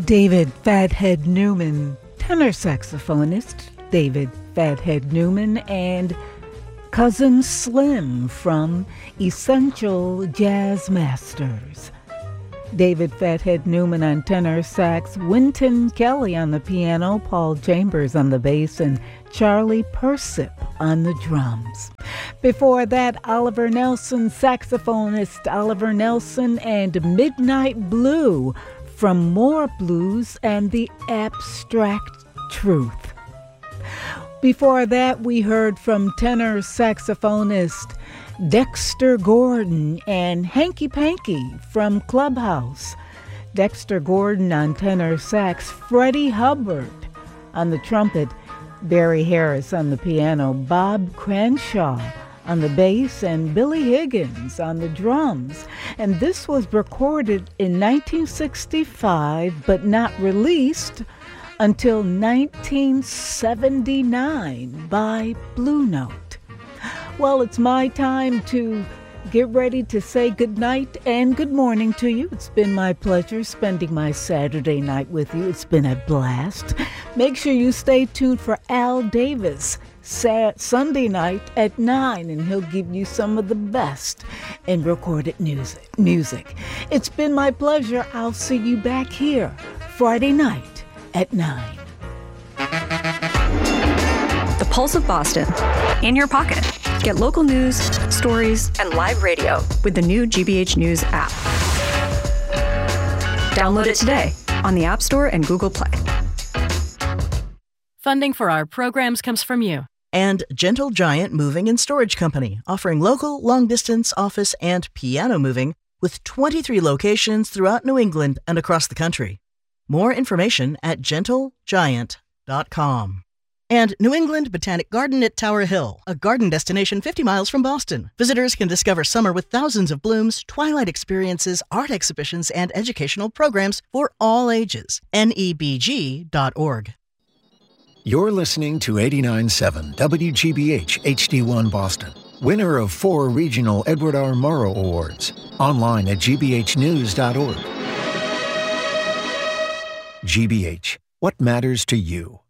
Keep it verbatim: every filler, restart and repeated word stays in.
David Fathead Newman, tenor saxophonist David Fathead Newman, and Cousin Slim from Essential Jazz Masters. David Fathead Newman on tenor sax, Wynton Kelly on the piano, Paul Chambers on the bass, and Charlie Persip on the drums. Before that, Oliver Nelson, saxophonist Oliver Nelson, and Midnight Blue from More Blues and the Abstract Truth. Before that, we heard from tenor saxophonist Dexter Gordon and Hanky Panky from Clubhouse. Dexter Gordon on tenor sax, Freddie Hubbard on the trumpet, Barry Harris on the piano, Bob Crenshaw on the bass, and Billy Higgins on the drums. And this was recorded in nineteen sixty-five, but not released until nineteen seventy-nine by Blue Note. Well, it's my time to get ready to say good night and good morning to you. It's been my pleasure spending my Saturday night with you. It's been a blast. Make sure you stay tuned for Al Davis Sat Sunday night at nine, and he'll give you some of the best in recorded music. music. It's been my pleasure. I'll see you back here Friday night at nine. The Pulse of Boston, in your pocket. Get local news, stories, and live radio with the new G B H News app. Download it today on the App Store and Google Play. Funding for our programs comes from you. And Gentle Giant Moving and Storage Company, offering local, long-distance, office, and piano moving with twenty-three locations throughout New England and across the country. More information at gentle giant dot com. And New England Botanic Garden at Tower Hill, a garden destination fifty miles from Boston. Visitors can discover summer with thousands of blooms, twilight experiences, art exhibitions, and educational programs for all ages. N E B G dot org. You're listening to eighty-nine point seven W G B H H D one Boston, winner of four regional Edward R. Murrow Awards. Online at G B H news dot org. G B H, what matters to you?